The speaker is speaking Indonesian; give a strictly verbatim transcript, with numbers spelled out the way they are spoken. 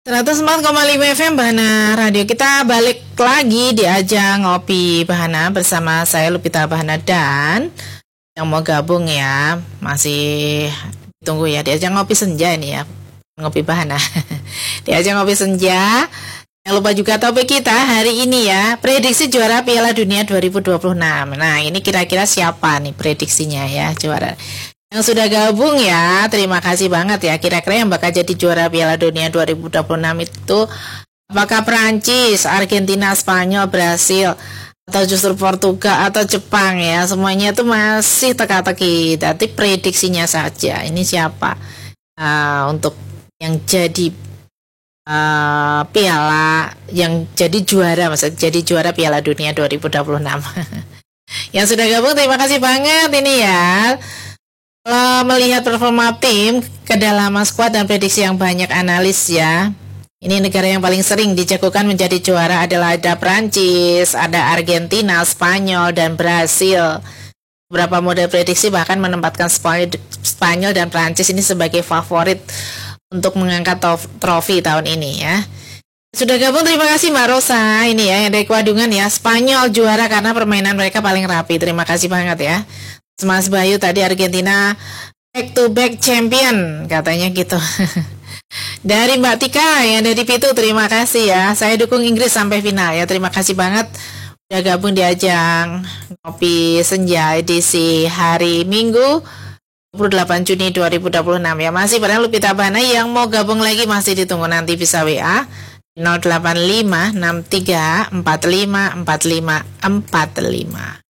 seratus empat koma lima F M Bahana Radio. Kita balik lagi di ajang Ngopi Bahana bersama saya Lupita Bahana, dan yang mau gabung ya masih tunggu ya di ajang Ngopi Senja ini ya. Ngopi Bahana. Di ajang Ngopi Senja. Jangan lupa juga topik kita hari ini ya, prediksi juara Piala Dunia dua ribu dua puluh enam. Nah, ini kira-kira siapa nih prediksinya ya juara? Yang sudah gabung ya, terima kasih banget ya. Kira-kira yang bakal jadi juara Piala Dunia dua ribu dua puluh enam itu apakah Prancis, Argentina, Spanyol, Brasil, atau justru Portugal atau Jepang ya? Semuanya itu masih teka-teki. Tapi prediksinya saja. Ini siapa uh, untuk yang jadi uh, Piala, yang jadi juara, maksudnya jadi juara Piala Dunia dua ribu dua puluh enam. Yang sudah gabung terima kasih banget ini ya. Kalau melihat performa tim, kedalaman skuad dan prediksi yang banyak analis ya. Ini negara yang paling sering dijagokan menjadi juara adalah ada Prancis, ada Argentina, Spanyol, dan Brasil. Beberapa model prediksi bahkan menempatkan Spanyol dan Prancis ini sebagai favorit untuk mengangkat trofi tahun ini ya. Sudah gabung terima kasih Mbak Rosa ini ya yang dari Kwadungan ya. Spanyol juara karena permainan mereka paling rapi. Terima kasih banget ya. Mas Bayu tadi Argentina back to back champion katanya gitu. Dari Mbak Tika yang dari Pitu terima kasih ya. Saya dukung Inggris sampai final ya. Terima kasih banget udah gabung di ajang Ngopi Senja edisi hari Minggu dua puluh delapan Juni dua ribu dua puluh enam ya. Masih pada Lupita Bahana, yang mau gabung lagi masih ditunggu, nanti bisa W A nol delapan lima enam tiga empat lima empat lima empat lima.